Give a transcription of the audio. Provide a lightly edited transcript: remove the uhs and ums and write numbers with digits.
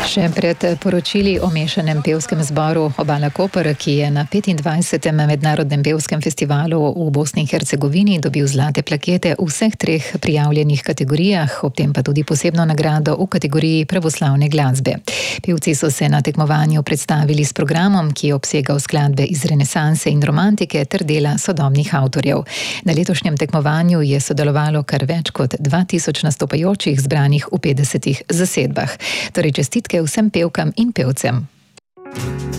Še pred poročili o mešanem pevskem zboru Obala Koper, ki je na 25. mednarodnem pevskem festivalu v Bosni in Hercegovini dobil zlate plakete v vseh 3 prijavljenih kategorijah, ob tem pa tudi posebno nagrado v kategoriji pravoslavne glasbe. Pevci so se na tekmovanju predstavili s programom, ki je obsegal skladbe iz renesanse in romantike ter dela sodobnih avtorjev. Na letošnjem tekmovanju je sodelovalo kar več kot 2000 nastopajočih, zbranih v 50 zasedbah. Torej čestitke vsem pevkam in pevcem.